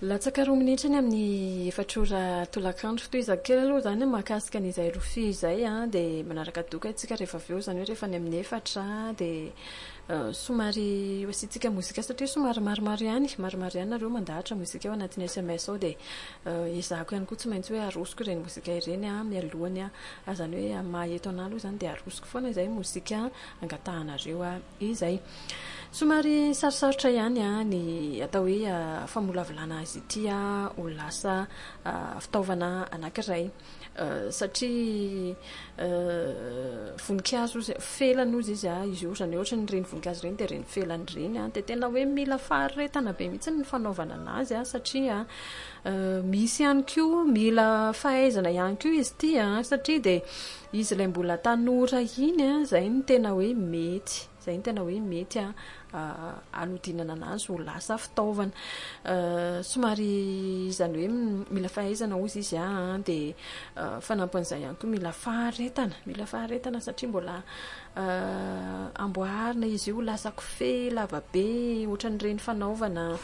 latsaka 2 minitra ny amin'ny efatrora tolakandro toy izakely aloha zany mahakasika an'izay rofia izay dia manaraka doka itsika rehefa avy eo zany hoe rehefa ny amin'ny efatra dia somary hoasitsika mozika satria somary maromaro ihany nareo mandahatra mozika ao anatin'ny SMS ao dia izahako ihany koa tsy maintsy hoe arosoko ireny mozika ireny mialohany zany hoe maheto anahy aloha zany dia arosoko foana izay mozika angatahanareo izay somary sarosarotra ihany ny atao hoe famolavolana azy ity ho lasa fitaovana anankiray satria voninkazo felana ozy izy izy io zany ohatra ny reny voninkazo reny dia reny felany reny dia tena hoe mila faharetana be mihitsy ny fanaovana anazy satria misy ihany koa mila fahaizana ihany koa izy ity satria dia izy ilay mbola tanora iny zay ny tena hoe mety anodinana anazy ho lasa fitaovana somary zany hoe mila fahaizana ozy izy dia fanampan'izay ihany koa mila faharetana satria mbola amboarina izy io lasa kofehy lava be ohatran'ireny fanaovana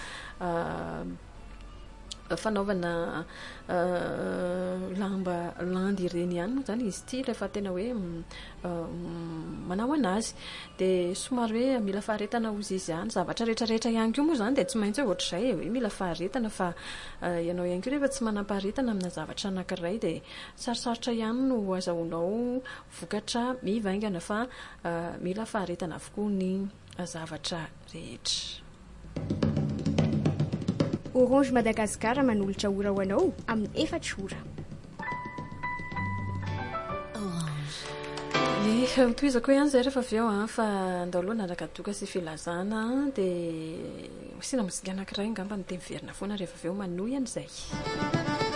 landy ireny ihany moa zany izy ity rehefa tena hoe manao anazy dia somary hoe mila faharetana ozy izy ihany zavatra rehetrarehetra ihany koa moa zany dia tsy maintsy hoe ohatr'izay hoe mila faharetana fa ianao ihany koa rehefa tsy manam-paharetana amina zavatra anankiray dia sarosarotra ihany no azahoanao vokatra mivaingana fa mila faharetana avokoa ny zavatra rehetra. Orange Madagascar manolotra ora ho anao amin'ny 4 ora. Toizako ihany zay rehefa avy eo fa andao aloha naraka doka sy filazana dia sina mozika anankiray angamba ny teny verina foana rehefa avy eo manohy an'izay.